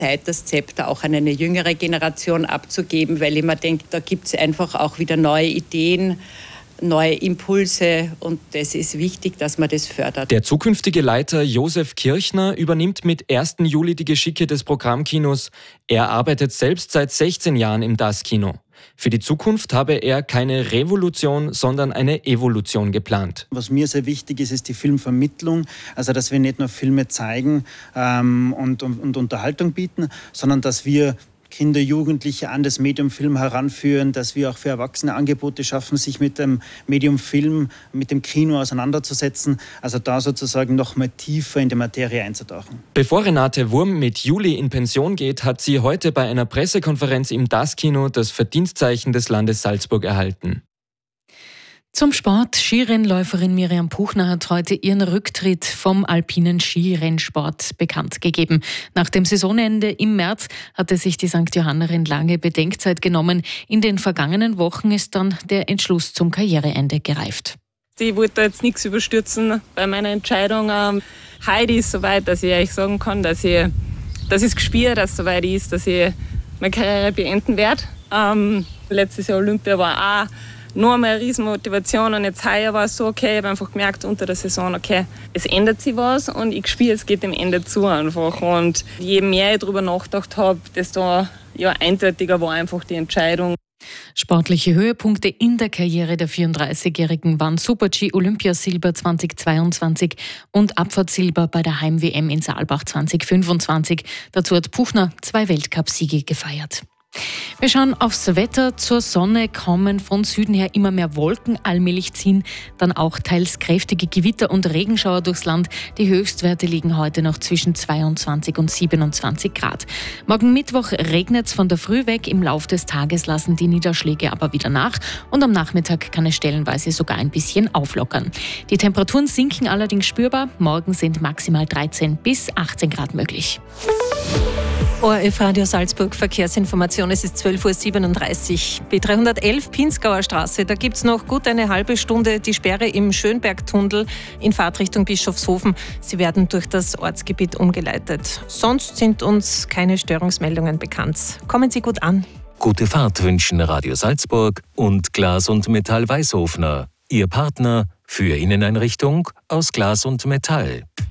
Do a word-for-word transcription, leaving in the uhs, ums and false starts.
Zeit, das Zepter auch an eine jüngere Generation abzugeben, weil ich mir denke, da gibt es einfach auch wieder neue Ideen, neue Impulse und es ist wichtig, dass man das fördert. Der zukünftige Leiter Josef Kirchner übernimmt mit ersten Juli die Geschicke des Programmkinos. Er arbeitet selbst seit sechzehn Jahren im D A S-Kino. Für die Zukunft habe er keine Revolution, sondern eine Evolution geplant. Was mir sehr wichtig ist, ist die Filmvermittlung. Also, dass wir nicht nur Filme zeigen ähm, und, und, und Unterhaltung bieten, sondern dass wir Kinder, Jugendliche an das Medium Film heranführen, dass wir auch für Erwachsene Angebote schaffen, sich mit dem Medium Film, mit dem Kino auseinanderzusetzen. Also da sozusagen noch mal tiefer in die Materie einzutauchen. Bevor Renate Wurm mit Juli in Pension geht, hat sie heute bei einer Pressekonferenz im D A S-Kino das Verdienstzeichen des Landes Salzburg erhalten. Zum Sport. Skirennläuferin Miriam Puchner hat heute ihren Rücktritt vom alpinen Skirennsport bekannt gegeben. Nach dem Saisonende im März hatte sich die Sankt Johannerin lange Bedenkzeit genommen. In den vergangenen Wochen ist dann der Entschluss zum Karriereende gereift. Ich wollte da jetzt nichts überstürzen bei meiner Entscheidung. Heute ist es soweit, dass ich euch sagen kann, dass ich, dass ich es gespürt, dass es soweit ist, dass ich meine Karriere beenden werde. Ähm, letztes Jahr Olympia war auch noch mehr eine Riesenmotivation und jetzt heuer war es so, okay, ich habe einfach gemerkt unter der Saison, okay, es ändert sich was und ich spüre, es geht dem Ende zu einfach und je mehr ich darüber nachgedacht habe, desto ja, eindeutiger war einfach die Entscheidung. Sportliche Höhepunkte in der Karriere der vierunddreißigjährigen waren Super-G Olympiasilber zweitausendzweiundzwanzig und Abfahrtsilber bei der Heim-W M in Saalbach zweitausendfünfundzwanzig. Dazu hat Puchner zwei Weltcupsiege gefeiert. Wir schauen aufs Wetter. Zur Sonne kommen von Süden her immer mehr Wolken, allmählich ziehen dann auch teils kräftige Gewitter und Regenschauer durchs Land. Die Höchstwerte liegen heute noch zwischen zweiundzwanzig und siebenundzwanzig Grad. Morgen Mittwoch regnet es von der Früh weg, im Lauf des Tages lassen die Niederschläge aber wieder nach und am Nachmittag kann es stellenweise sogar ein bisschen auflockern. Die Temperaturen sinken allerdings spürbar. Morgen sind maximal dreizehn bis achtzehn Grad möglich. O R F Radio Salzburg Verkehrsinformation, es ist zwölf Uhr siebenunddreißig. B dreihundertelf Pinzgauer Straße, da gibt es noch gut eine halbe Stunde die Sperre im Schönbergtunnel in Fahrtrichtung Bischofshofen. Sie werden durch das Ortsgebiet umgeleitet. Sonst sind uns keine Störungsmeldungen bekannt. Kommen Sie gut an. Gute Fahrt wünschen Radio Salzburg und Glas und Metall Weißhofner. Ihr Partner für Inneneinrichtung aus Glas und Metall.